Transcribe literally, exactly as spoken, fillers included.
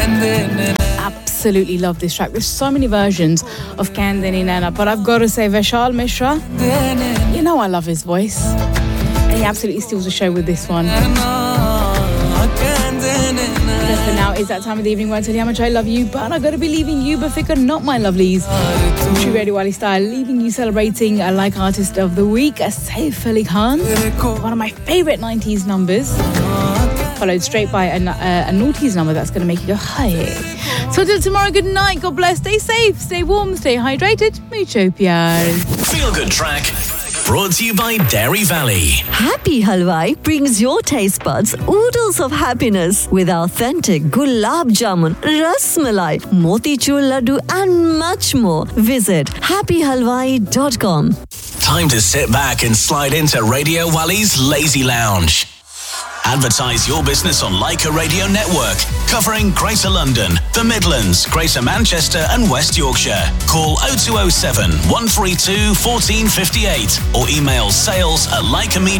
Absolutely love this track. There's so many versions of Kandini Nana, but I've got to say Vishal Mishra, you know I love his voice. And he absolutely steals the show with this one. But for now, it's that time of the evening where I tell you how much I love you, but I've got to be leaving you, but fikr not my lovelies. True Radio Wali style, leaving you celebrating a like artist of the week, Saif Ali Khan, one of my favourite nineties numbers, followed straight by a, a, a noughties number that's going to make you go, hi. So till tomorrow, good night, God bless, stay safe, stay warm, stay hydrated, mucho pyar. Feel Good Track, brought to you by Dairy Valley. Happy Halwai brings your taste buds oodles of happiness with authentic gulab jamun, ras malai, motichur laddu and much more. Visit happy halwai dot com. Time to sit back and slide into Radio Wali's Lazy Lounge. Advertise your business on Leica Radio Network, covering Greater London, the Midlands, Greater Manchester and West Yorkshire. Call oh two oh seven, one three two, one four five eight or email sales at leica media